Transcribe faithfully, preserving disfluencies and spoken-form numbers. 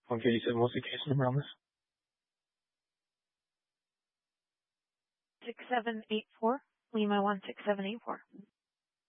Okay, you said what's the case number on this? six seven eight four, Lima one six seven eight four.